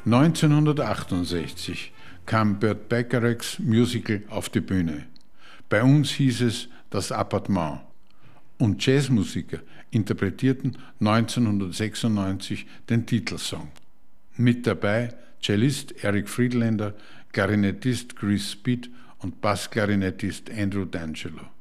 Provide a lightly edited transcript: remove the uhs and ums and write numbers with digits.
1968 kam Burt Bacharachs Musical auf die Bühne. Bei uns hieß es Das Appartement. Und Jazzmusiker interpretierten 1996 den Titelsong. Mit dabei Cellist Eric Friedländer, Klarinettist Chris Speed und Bassklarinettist Andrew D'Angelo.